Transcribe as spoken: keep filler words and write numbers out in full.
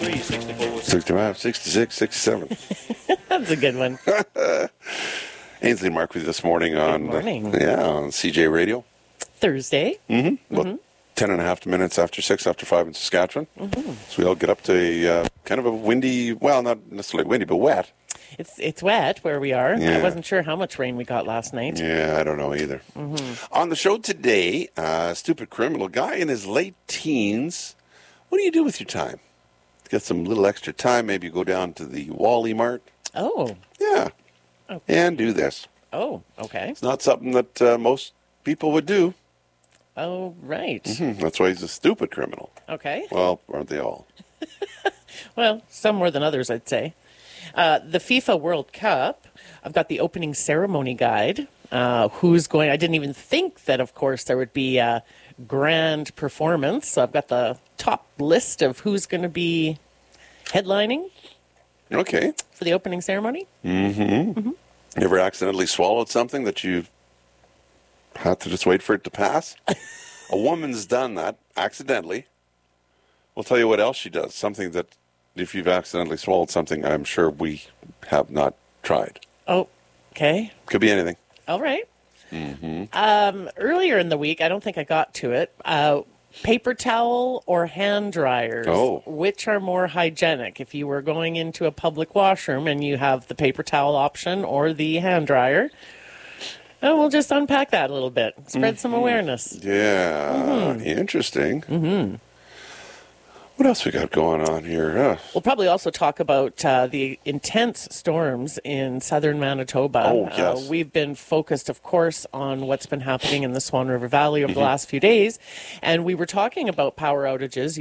sixty-three, sixty-four, sixty-five, sixty-six, sixty-seven. That's a good one. Ainsley and Mark with you this morning on, Good morning. Uh, yeah, on C J Radio. Thursday. Mm-hmm. About ten and a half minutes after six, after five in Saskatchewan. Mm-hmm. So we all get up to a, uh, kind of a windy, well, not necessarily windy, but wet. It's it's wet where we are. Yeah. I wasn't sure how much rain we got last night. Yeah, I don't know either. Mm-hmm. On the show today, uh, stupid criminal guy in his late teens. What do you do with your time? Get some little extra time. Maybe you go down to the Wally Mart. Oh. Yeah. Okay. And do this. Oh, okay. It's not something that uh, most people would do. Oh, right. Hmm, that's why he's a stupid criminal. Okay. Well, aren't they all? Well, some more than others, I'd say. Uh, the FIFA World Cup, I've got the opening ceremony guide. Uh, who's going, I didn't even think that, of course, there would be a grand performance. So I've got the top list of who's going to be headlining Okay. for the opening ceremony. Mm-hmm. Mm-hmm. You ever accidentally swallowed something that you had to just wait for it to pass? A woman's done that accidentally. We'll tell you what else she does. Something that, if you've accidentally swallowed something, I'm sure we have not tried. Oh, okay. Could be anything. All right. Mm-hmm. Um, earlier in the week, I don't think I got to it. Uh, paper towel or hand dryers? Oh. Which are more hygienic? If you were going into a public washroom and you have the paper towel option or the hand dryer, and we'll just unpack that a little bit. Spread mm-hmm. some awareness. Yeah. Mm-hmm. Interesting. Mm-hmm. What else we got going on here? Uh, we'll probably also talk about uh, the intense storms in southern Manitoba. Oh, yes. Uh, we've been focused, of course, on what's been happening in the Swan River Valley over mm-hmm. the last few days. And we were talking about power outages.